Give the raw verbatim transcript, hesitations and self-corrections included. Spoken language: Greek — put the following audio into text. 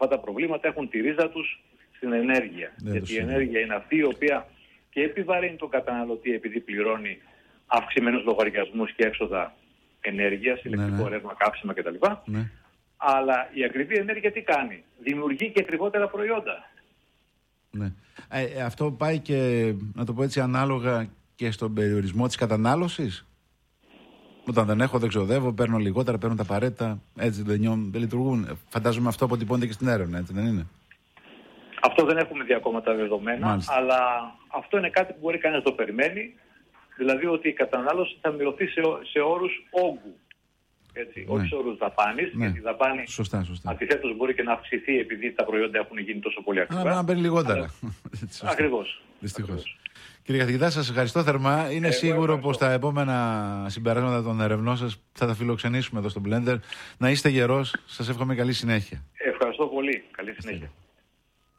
αυτά τα προβλήματα έχουν τη ρίζα τους στην ενέργεια. Δεν Γιατί η ενέργεια είναι αυτή η οποία και επιβαρύνει τον καταναλωτή επειδή πληρώνει αυξημένους λογαριασμούς και έξοδα ενέργειας, ηλεκτρικό ναι, ναι. ρεύμα, καύσιμα κτλ. Ναι. Αλλά η ακριβή ενέργεια τι κάνει? Δημιουργεί και ακριβότερα προϊόντα. Ναι. Ε, αυτό πάει και, να το πω έτσι, ανάλογα και στον περιορισμό της κατανάλωσης. Όταν δεν έχω, δεν ξοδεύω, παίρνω λιγότερα, παίρνω τα απαραίτητα. Έτσι δεν, νιώ, δεν λειτουργούν. Φαντάζομαι αυτό αποτυπώνεται και στην έρευνα, έτσι δεν είναι? Αυτό δεν έχουμε δει ακόμα τα δεδομένα, Μάλιστα. αλλά αυτό είναι κάτι που μπορεί κανείς να το περιμένει. Δηλαδή ότι η κατανάλωση θα μειωθεί σε, σε όρους όγκου. Έτσι, Ναι. όχι σε όρους δαπάνης, Ναι. γιατί η δαπάνη Σωστά, σωστά. αντιθέτως μπορεί και να αυξηθεί επειδή τα προϊόντα έχουν γίνει τόσο πολύ ακριβά. Αλλά να παίρνει λιγότερα. Αλλά... Ακριβώς. Δυστυχώς. Κύριε καθηγητά, σας ευχαριστώ θερμά. Είναι Εγώ σίγουρο ευχαριστώ. πως τα επόμενα συμπεράσματα των ερευνών σας θα τα φιλοξενήσουμε εδώ στο Blender. Να είστε γερός. Σας εύχομαι καλή συνέχεια. Ευχαριστώ πολύ. Καλή συνέχεια.